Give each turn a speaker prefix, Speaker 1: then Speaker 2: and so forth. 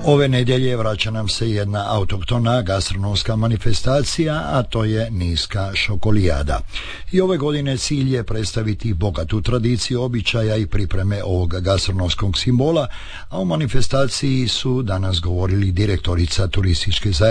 Speaker 1: Ove nedjelje vraća nam se jedna autohtona gastronomska manifestacija, a to je niska šokolijada. I ove godine cilj je predstaviti bogatu tradiciju običaja i pripreme ovog gastronomskog simbola, a o manifestaciji su danas govorili direktorica turističke zajednice